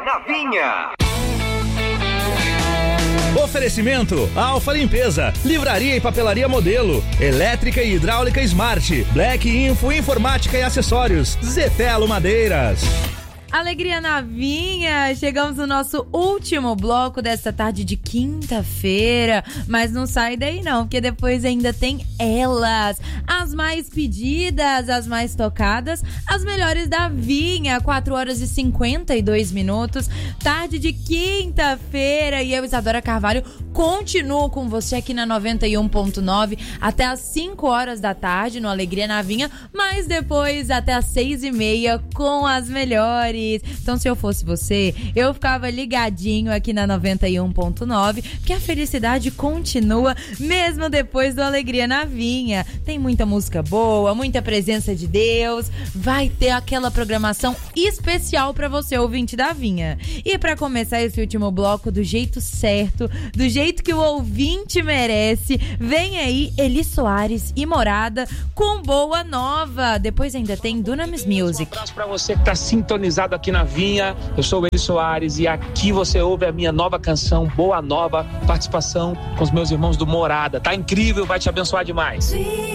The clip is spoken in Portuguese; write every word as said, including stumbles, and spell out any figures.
Na Vinha. Oferecimento Alfa Limpeza, Livraria e Papelaria Modelo, Elétrica e Hidráulica Smart, Black Info Informática e Acessórios, Zetelo Madeiras. Alegria na Vinha, chegamos no nosso último bloco desta tarde de quinta-feira, mas não sai daí não, porque depois ainda tem elas, as mais pedidas, as mais tocadas, as melhores da Vinha, quatro horas e cinquenta e dois minutos, tarde de quinta-feira, e eu, Isadora Carvalho, continuo com você aqui na noventa e um ponto nove até às cinco horas da tarde no Alegria na Vinha, mas depois até às seis e meia com as melhores. Então, se eu fosse você, eu ficava ligadinho aqui na noventa e um ponto nove, porque a felicidade continua mesmo depois do Alegria na Vinha. Tem muita música boa, muita presença de Deus, vai ter aquela programação especial para você, ouvinte da Vinha. E para começar esse último bloco do jeito certo, do jeito que o ouvinte merece, vem aí Eli Soares e Morada com Boa Nova. Depois ainda tem Dunamis Music. Um abraço para você que tá sintonizado aqui na Vinha. Eu sou o Eli Soares e aqui você ouve a minha nova canção Boa Nova, participação com os meus irmãos do Morada. Tá incrível, vai te abençoar demais.